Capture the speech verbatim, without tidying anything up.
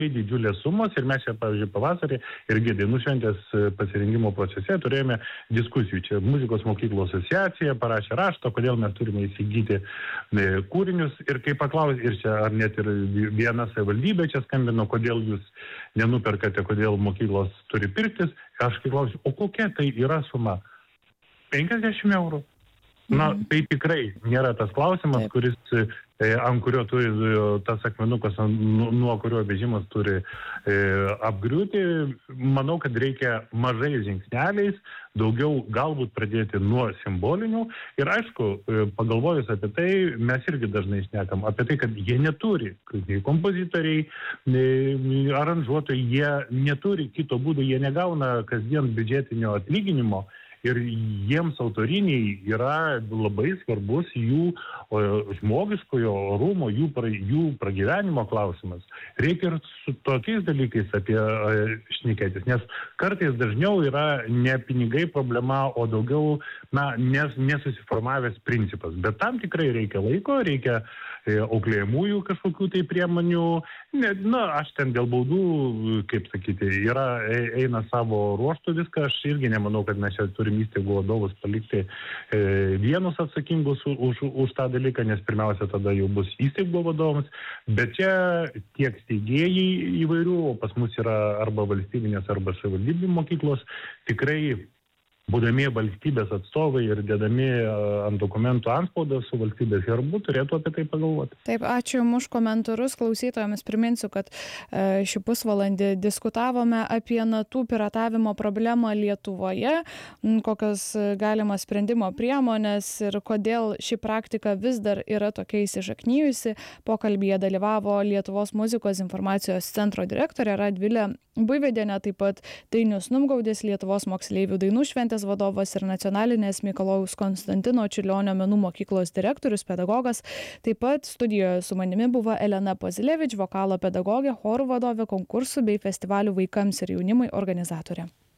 didžiulės sumos ir mes čia, pavyzdžiui, pavasarį irgi dainų šventės pasirinkimo procese turėjome diskusijų. Čia muzikos mokyklų asociacija parašė raštą, kodėl mes turime įsigyti kūrinius ir kai paklausė, ir čia ar net ir viena savivaldybė čia skambino, kodėl jūs nenuperkate, kodėl mokyklos turi pirktis, aš kai klausiu, o kokia tai yra suma? penkiasdešimt eurų. Na, tai tikrai nėra tas klausimas, Taip. kuris, e, ant kurio turi tas akmenukas, nuo, nuo kurio vežimas turi e, apgriūti. Manau, kad reikia mažais žingsneliais, daugiau galbūt pradėti nuo simbolinių. Ir aišku, e, pagalvojus apie tai, mes irgi dažnai šnekam apie tai, kad jie neturi, kompozitoriai, e, aranžuotojai, jie neturi kito būdo, jie negauna kasdien biudžetinio atlyginimo. Ir jiems autoriniai yra labai svarbus jų o, žmogiškojo orumo, jų, pra, jų pragyvenimo klausimas. Reikia ir su tokiais dalykais apie e, šnekėtis, nes kartais dažniau yra ne pinigai problema, o daugiau na, nes, nesusiformavęs principas. Bet tam tikrai reikia laiko, reikia e, auklėjamųjų kažkokių tai priemonių. Ne, na, aš ten dėl baudų, kaip sakyti, yra, e, eina savo ruoštų viską. Aš irgi nemanau, kad mes čia turime įstaigų vadovus palikti e, vienus atsakingus už, už tą dalyką, nes pirmiausia tada jau bus įstaigų vadovams, bet čia tiek steigėjai įvairių, o pas mus yra arba valstybinės, arba savivaldybių mokyklos, tikrai būdami valstybės atstovai ir dėdami ant dokumentų antspaudą su valstybės herbu, turėtų apie tai pagalvoti. Taip, ačiū Jums už komentarus. Klausytojams priminsiu, kad šį pusvalandį diskutavome apie natų piratavimo problemą Lietuvoje, kokios galimas sprendimo priemonės ir kodėl ši praktika vis dar yra tokia įsišaknyjusi. Pokalbyje dalyvavo Lietuvos muzikos informacijos centro direktorė Radvilė Buivydienė, taip pat Dainius Numgaudis, Lietuvos moksleivių dainų šventės vadovas ir nacionalinės Mikalojaus Konstantino Čiurlionio menų mokyklos direktorius, pedagogas. Taip pat studijoje su manimi buvo Elena Pozilevič, vokalo pedagogė, chorų vadovė, konkursų bei festivalių vaikams ir jaunimui organizatorė.